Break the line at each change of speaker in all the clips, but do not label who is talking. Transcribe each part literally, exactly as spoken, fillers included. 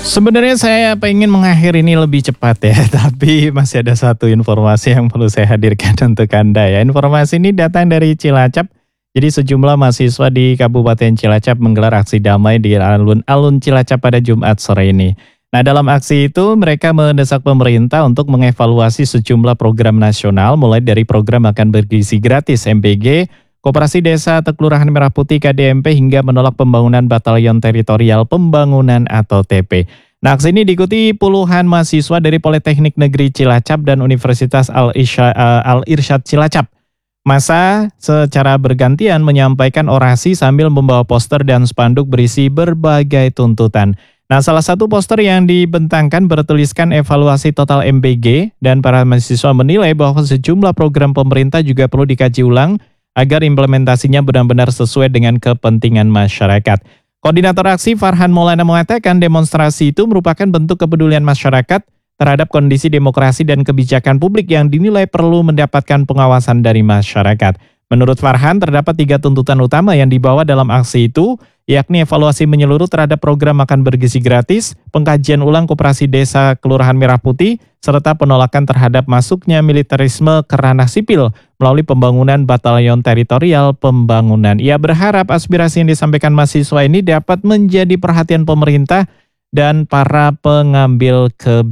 Sebenarnya saya pengen mengakhiri ini lebih cepat ya, tapi masih ada satu informasi yang perlu saya hadirkan untuk Anda ya. Informasi ini datang dari Cilacap. Jadi sejumlah mahasiswa di Kabupaten Cilacap menggelar aksi damai di alun-alun Cilacap pada Jumat sore ini. Nah, dalam aksi itu mereka mendesak pemerintah untuk mengevaluasi sejumlah program nasional, mulai dari program makan bergizi gratis M B G, Koperasi Desa atau Kelurahan Merah Putih K D M P, hingga menolak pembangunan Batalion Teritorial Pembangunan atau T P. Nah, aksi ini diikuti puluhan mahasiswa dari Politeknik Negeri Cilacap dan Universitas Al-Irsyad Cilacap. Masa secara bergantian menyampaikan orasi sambil membawa poster dan spanduk berisi berbagai tuntutan. Nah, salah satu poster yang dibentangkan bertuliskan evaluasi total M B G, dan para mahasiswa menilai bahwa sejumlah program pemerintah juga perlu dikaji ulang agar implementasinya benar-benar sesuai dengan kepentingan masyarakat. Koordinator aksi Farhan Maulana mengatakan demonstrasi itu merupakan bentuk kepedulian masyarakat terhadap kondisi demokrasi dan kebijakan publik yang dinilai perlu mendapatkan pengawasan dari masyarakat. Menurut Farhan, terdapat tiga tuntutan utama yang dibawa dalam aksi itu, yakni evaluasi menyeluruh terhadap program makan bergizi gratis, pengkajian ulang Koperasi Desa Kelurahan Merah Putih, serta penolakan terhadap masuknya militerisme ke ranah sipil melalui pembangunan Batalion Teritorial Pembangunan. Ia berharap aspirasi yang disampaikan mahasiswa ini dapat menjadi perhatian pemerintah dan para pengambil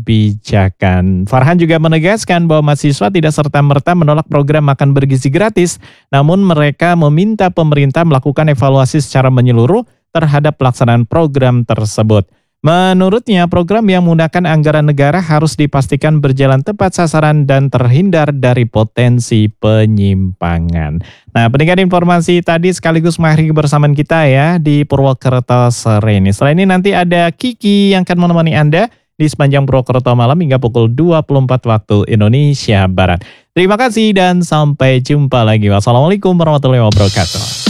kebijakan. Farhan juga menegaskan bahwa mahasiswa tidak serta-merta menolak program makan bergizi gratis, namun mereka meminta pemerintah melakukan evaluasi secara menyeluruh terhadap pelaksanaan program tersebut. Menurutnya, program yang menggunakan anggaran negara harus dipastikan berjalan tepat sasaran dan terhindar dari potensi penyimpangan. Nah, pendengar, informasi tadi sekaligus mengakhiri kebersamaan kita ya di Purwokerto sore ini. Selain ini nanti ada Kiki yang akan menemani Anda di sepanjang Purwokerto malam hingga pukul dua puluh empat waktu Indonesia Barat. Terima kasih dan sampai jumpa lagi. Wassalamualaikum warahmatullahi wabarakatuh.